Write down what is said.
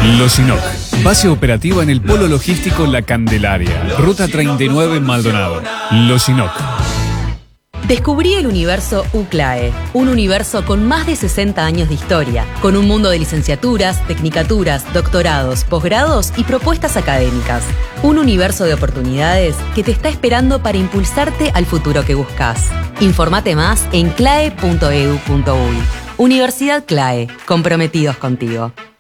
Loginoc, base operativa en el Polo Logístico La Candelaria, Ruta 39 en Maldonado. Loginoc. Descubrí el universo UCLAE, un universo con más de 60 años de historia, con un mundo de licenciaturas, tecnicaturas, doctorados, posgrados y propuestas académicas. Un universo de oportunidades que te está esperando para impulsarte al futuro que buscas. Informate más en clae.edu.uy. Universidad CLAE, comprometidos contigo.